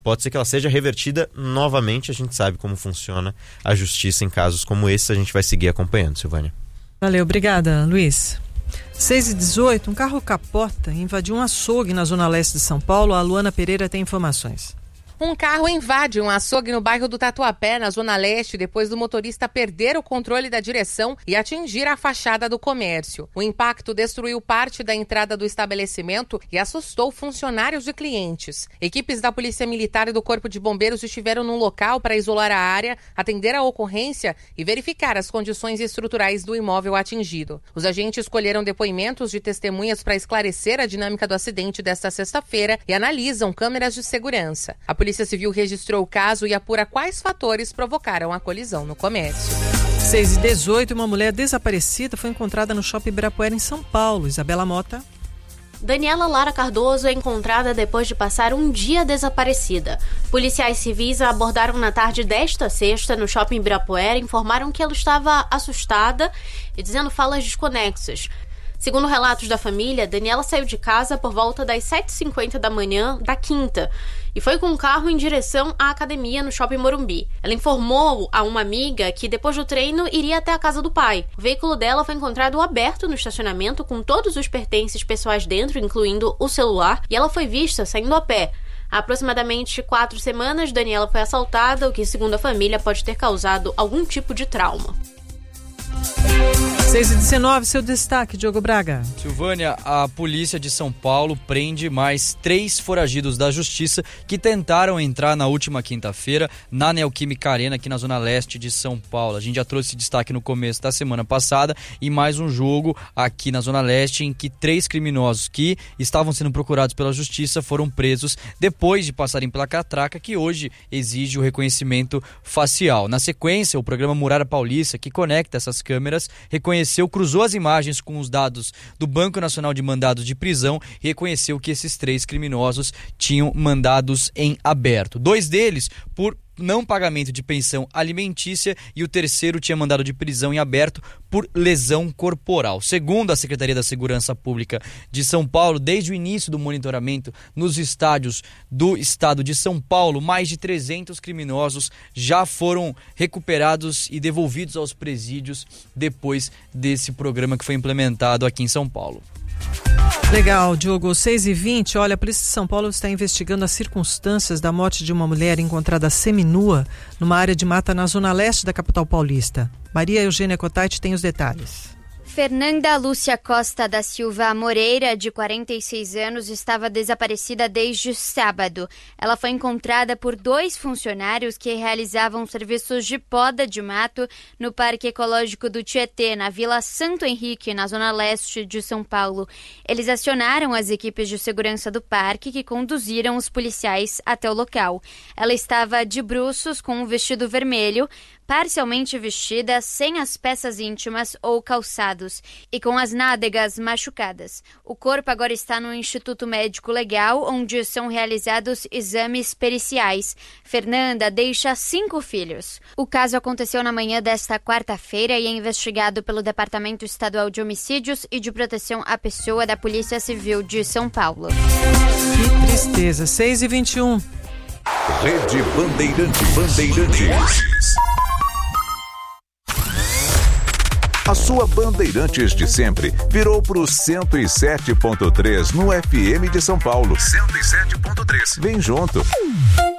pode ser que ela seja revertida novamente. A gente sabe como funciona a justiça em casos como esse. A gente vai seguir acompanhando, Silvânia. Valeu, obrigada, Luiz. 6h18, um carro capota e invadiu um açougue na zona leste de São Paulo. A Luana Pereira tem informações. Um carro invade um açougue no bairro do Tatuapé, na zona leste, depois do motorista perder o controle da direção e atingir a fachada do comércio. O impacto destruiu parte da entrada do estabelecimento e assustou funcionários e clientes. Equipes da Polícia Militar e do Corpo de Bombeiros estiveram no local para isolar a área, atender a ocorrência e verificar as condições estruturais do imóvel atingido. Os agentes colheram depoimentos de testemunhas para esclarecer a dinâmica do acidente desta sexta-feira e analisam câmeras de segurança. A Polícia Civil registrou o caso e apura quais fatores provocaram a colisão no comércio. 6h18, uma mulher desaparecida foi encontrada no Shopping Ibirapuera, em São Paulo. Isabela Mota. Daniela Lara Cardoso é encontrada depois de passar um dia desaparecida. Policiais civis a abordaram na tarde desta sexta no Shopping Ibirapuera e informaram que ela estava assustada e dizendo falas desconexas. Segundo relatos da família, Daniela saiu de casa por volta das 7h50 da manhã da quinta e foi com um carro em direção à academia no Shopping Morumbi. Ela informou a uma amiga que depois do treino iria até a casa do pai. O veículo dela foi encontrado aberto no estacionamento com todos os pertences pessoais dentro, incluindo o celular, e ela foi vista saindo a pé. Há aproximadamente 4 semanas, Daniela foi assaltada, o que, segundo a família, pode ter causado algum tipo de trauma. 6h19, seu destaque, Diogo Braga. Silvânia, a polícia de São Paulo prende mais 3 foragidos da justiça que tentaram entrar na última quinta-feira na Neoquímica Arena, aqui na zona leste de São Paulo. A gente já trouxe destaque no começo da semana passada e mais um jogo aqui na zona leste em que 3 criminosos que estavam sendo procurados pela justiça foram presos depois de passarem pela catraca, que hoje exige o reconhecimento facial. Na sequência, o programa Muralha Paulista, que conecta essas câmeras, cruzou as imagens com os dados do Banco Nacional de Mandados de Prisão e reconheceu que esses 3 criminosos tinham mandados em aberto. 2 deles por não pagamento de pensão alimentícia e o terceiro tinha mandado de prisão em aberto por lesão corporal. Segundo a Secretaria da Segurança Pública de São Paulo, desde o início do monitoramento nos estádios do estado de São Paulo, mais de 300 criminosos já foram recuperados e devolvidos aos presídios depois desse programa que foi implementado aqui em São Paulo. Legal, Diogo. 6h20, olha, a Polícia de São Paulo está investigando as circunstâncias da morte de uma mulher encontrada seminua numa área de mata na zona leste da capital paulista. Maria Eugênia Cotati tem os detalhes. Fernanda Lúcia Costa da Silva Moreira, de 46 anos, estava desaparecida desde sábado. Ela foi encontrada por 2 funcionários que realizavam serviços de poda de mato no Parque Ecológico do Tietê, na Vila Santo Henrique, na zona leste de São Paulo. Eles acionaram as equipes de segurança do parque, que conduziram os policiais até o local. Ela estava de bruços com um vestido vermelho, parcialmente vestida, sem as peças íntimas ou calçados e com as nádegas machucadas. O corpo agora está no Instituto Médico Legal, onde são realizados exames periciais. Fernanda deixa 5 filhos. O caso aconteceu na manhã desta quarta-feira e é investigado pelo Departamento Estadual de Homicídios e de Proteção à Pessoa da Polícia Civil de São Paulo. Que tristeza. 6h21. Rede Bandeirantes. A sua Bandeirantes de sempre virou pro 107.3 no FM de São Paulo. 107.3. Vem junto.